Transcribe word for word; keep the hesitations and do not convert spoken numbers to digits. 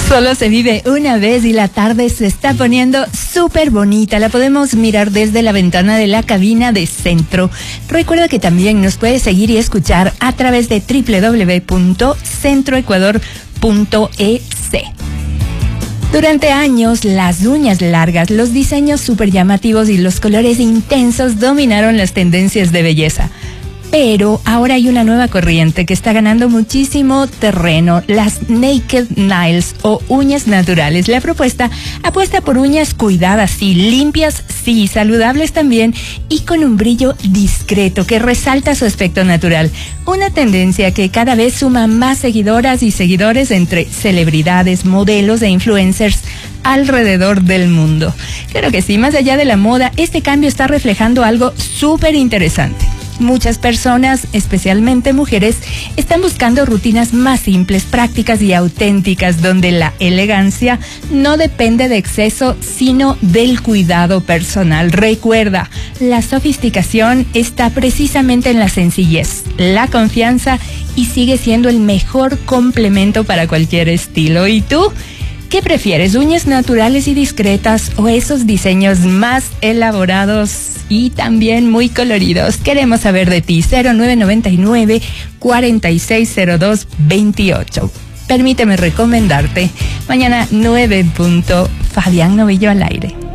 Solo se vive una vez y la tarde se está poniendo súper bonita. La podemos mirar desde la ventana de la cabina de Centro. Recuerda que también nos puedes seguir y escuchar a través de doble u doble u doble u punto centro ecuador punto e ce. Durante años, las uñas largas, los diseños súper llamativos y los colores intensos dominaron las tendencias de belleza. Pero ahora hay una nueva corriente que está ganando muchísimo terreno, las Naked Nails o uñas naturales. La propuesta apuesta por uñas cuidadas, sí, limpias, sí, saludables también y con un brillo discreto que resalta su aspecto natural. Una tendencia que cada vez suma más seguidoras y seguidores entre celebridades, modelos e influencers alrededor del mundo. Claro que sí, más allá de la moda, este cambio está reflejando algo súper interesante. Muchas personas, especialmente mujeres, están buscando rutinas más simples, prácticas y auténticas, donde la elegancia no depende de exceso, sino del cuidado personal. Recuerda, la sofisticación está precisamente en la sencillez, la confianza y sigue siendo el mejor complemento para cualquier estilo. ¿Y tú? ¿Qué prefieres, uñas naturales y discretas o esos diseños más elaborados y también muy coloridos? Queremos saber de ti. cero nueve nueve nueve, cuatro seis cero dos, dos ocho. Permíteme recomendarte. Mañana nueve punto, Fabián Novillo al aire.